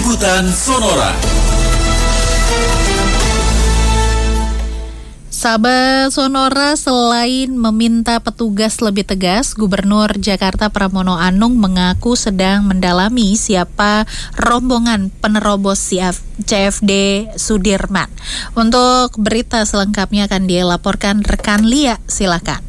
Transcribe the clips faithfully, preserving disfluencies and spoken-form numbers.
Liputan Sonora. Sahabat Sonora, selain meminta petugas lebih tegas, Gubernur Jakarta Pramono Anung mengaku sedang mendalami siapa rombongan penerobos C F D Sudirman. Untuk berita selengkapnya akan dilaporkan rekan Lia, silakan.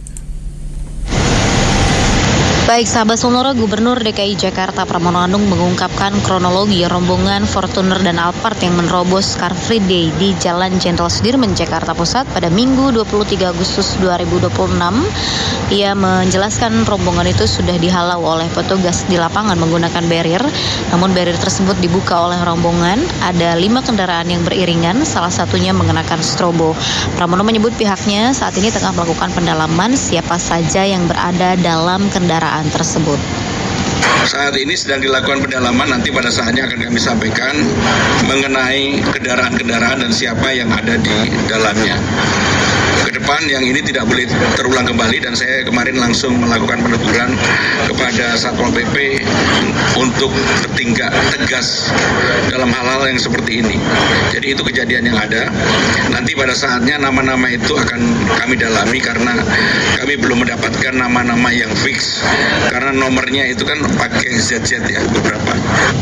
Baik, sahabat Sonora, Gubernur D K I Jakarta Pramono Anung mengungkapkan kronologi rombongan Fortuner dan Alphard yang menerobos Car Free Day di Jalan Jenderal Sudirman, Jakarta Pusat pada Minggu dua puluh tiga Agustus dua ribu dua puluh enam. Ia menjelaskan rombongan itu sudah dihalau oleh petugas di lapangan menggunakan barrier, namun barrier tersebut dibuka oleh rombongan. Ada lima kendaraan yang beriringan, salah satunya mengenakan strobo. Pramono menyebut pihaknya saat ini tengah melakukan pendalaman siapa saja yang berada dalam kendaraan tersebut. Saat ini sedang dilakukan pendalaman, nanti pada saatnya akan kami sampaikan mengenai kendaraan-kendaraan dan siapa yang ada di dalamnya. Ke depan yang ini tidak boleh terulang kembali, dan saya kemarin langsung melakukan peneguran kepada Satpol P P untuk bertindak tegas dalam hal-hal yang seperti ini. Jadi itu kejadian yang ada. Nanti pada saatnya nama-nama itu akan kami dalami karena kami belum mendapatkan nama-nama yang fix. Karena nomornya itu kan pakai Z Z ya beberapa.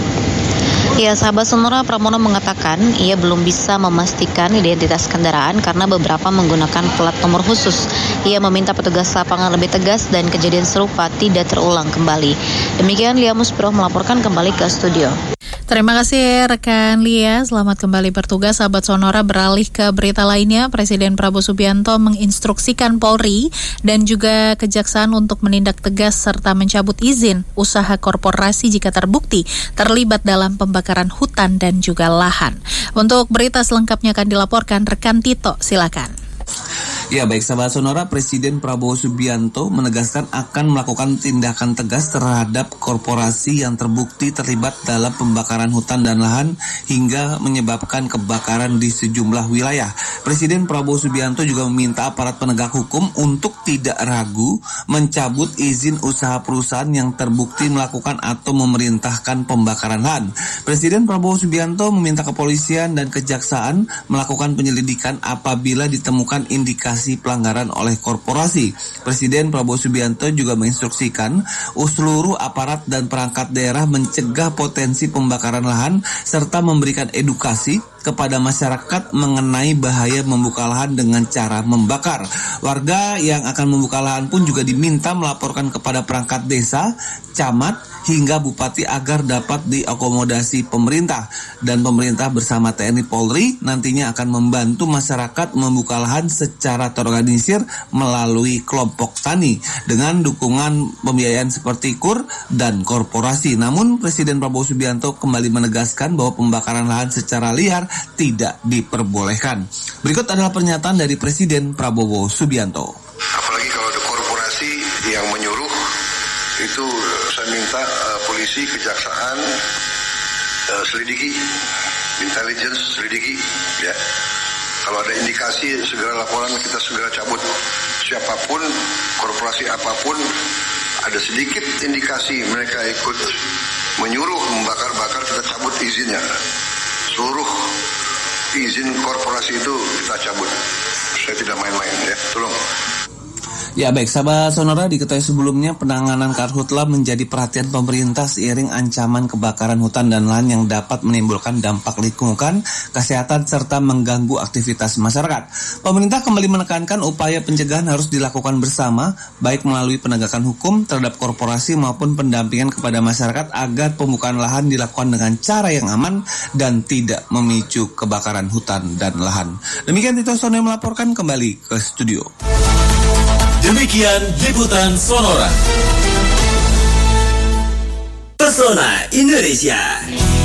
Ya, sahabat Sonora, Pramono mengatakan ia belum bisa memastikan identitas kendaraan karena beberapa menggunakan plat nomor khusus. Ia meminta petugas lapangan lebih tegas dan kejadian serupa tidak terulang kembali. Demikian Lia Musbroh melaporkan kembali ke studio. Terima kasih rekan Lia, selamat kembali bertugas. Sahabat Sonora, beralih ke berita lainnya, Presiden Prabowo Subianto menginstruksikan Polri dan juga Kejaksaan untuk menindak tegas serta mencabut izin usaha korporasi jika terbukti terlibat dalam pembakaran hutan dan juga lahan. Untuk berita selengkapnya akan dilaporkan rekan Tito, silakan. Ya, baik sahabat Sonora, Presiden Prabowo Subianto menegaskan akan melakukan tindakan tegas terhadap korporasi yang terbukti terlibat dalam pembakaran hutan dan lahan hingga menyebabkan kebakaran di sejumlah wilayah. Presiden Prabowo Subianto juga meminta aparat penegak hukum untuk tidak ragu mencabut izin usaha perusahaan yang terbukti melakukan atau memerintahkan pembakaran lahan. Presiden Prabowo Subianto meminta kepolisian dan kejaksaan melakukan penyelidikan apabila ditemukan indikasi pelanggaran oleh korporasi. Presiden Prabowo Subianto juga menginstruksikan seluruh aparat dan perangkat daerah mencegah potensi pembakaran lahan serta memberikan edukasi kepada masyarakat mengenai bahaya membuka lahan dengan cara membakar. Warga yang akan membuka lahan pun juga diminta melaporkan kepada perangkat desa, camat, hingga bupati agar dapat diakomodasi pemerintah. Dan pemerintah bersama T N I Polri nantinya akan membantu masyarakat membuka lahan secara terorganisir melalui kelompok tani dengan dukungan pembiayaan seperti kur dan korporasi. Namun Presiden Prabowo Subianto kembali menegaskan bahwa pembakaran lahan secara liar tidak diperbolehkan. Berikut adalah pernyataan dari Presiden Prabowo Subianto. Apalagi kalau ada korporasi yang menyuruh, itu saya minta uh, polisi, kejaksaan uh, selidiki, intelligence selidiki, ya. Kalau ada indikasi segera laporan, kita segera cabut. Siapapun, korporasi apapun, ada sedikit indikasi mereka ikut menyuruh membakar-bakar, kita cabut izinnya. Seluruh izin korporasi itu kita cabut. Saya tidak main-main, ya. Tolong. Ya, baik sahabat Sonora, diketahui sebelumnya penanganan karhutla menjadi perhatian pemerintah seiring ancaman kebakaran hutan dan lahan yang dapat menimbulkan dampak lingkungan, kesehatan serta mengganggu aktivitas masyarakat. Pemerintah kembali menekankan upaya pencegahan harus dilakukan bersama, baik melalui penegakan hukum terhadap korporasi maupun pendampingan kepada masyarakat agar pembukaan lahan dilakukan dengan cara yang aman dan tidak memicu kebakaran hutan dan lahan. Demikian Tito Sono melaporkan, kembali ke studio. Demikian Liputan Sonora. Pesona Indonesia.